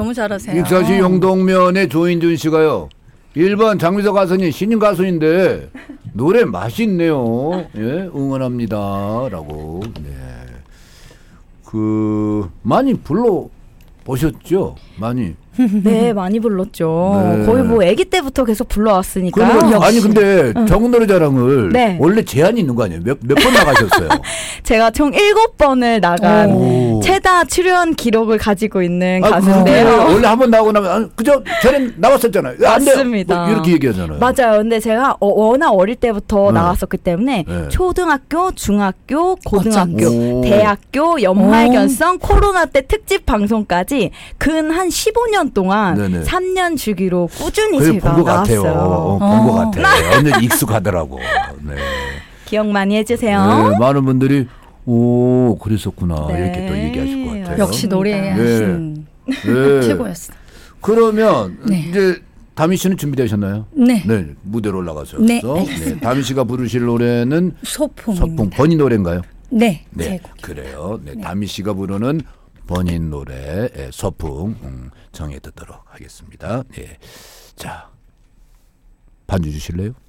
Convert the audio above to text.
너무 잘하세요. 익사시 영동면의 조인준 씨가요. 1번 장미서 가수님 신인 가수인데 노래 맛있네요. 예, 응원합니다라고. 네. 많이 불러 보셨죠? 많이. 네, 많이 불렀죠. 네. 거의 뭐 아기 때부터 계속 불러왔으니까. 아니 근데 전국노래자랑을 네. 원래 제한이 있는 거 아니에요? 몇 번 나가셨어요? 제가 총 7번을 나간 최다 출연 기록을 가지고 있는 가수인데요. 원래 한 번 나오고 나면 그저 전에 나왔었잖아요. 맞습니다. 뭐 이렇게 얘기하잖아요. 맞아요. 근데 제가 워낙 어릴 때부터 나왔었기 때문에 네. 초등학교, 중학교, 고등학교, 오. 대학교, 연말견성, 코로나 때 특집 방송까지 근 한 15년 동안 네네. 3년 주기로 꾸준히 그래 제가 본것 같아요. 나왔어요. 본 것 같아요. 완전 익숙하더라고. 네. 기억 많이 해주세요. 네, 많은 분들이 오 그랬었구나 네. 이렇게 또 얘기하실 것 같아요. 역시 노래하신 네. 최고였어. 그러면 네. 이제 다미 씨는 준비되셨나요? 네. 네, 무대로 올라가셔서. 네, 알겠습니다. 다미 씨가 부르실 노래는 소풍입니다. 번인 노래인가요? 네. 네, 제 곡. 그래요. 네, 다미 씨가 부르는 번인 노래 소풍 정해 듣도록 하겠습니다. 네, 자 반주 주실래요?